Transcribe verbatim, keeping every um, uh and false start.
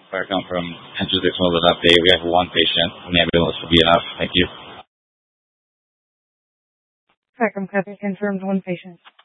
Fire come from Enters the Mobile update. We have one patient. An ambulance will be enough. Thank you. Fire confirmed one patient.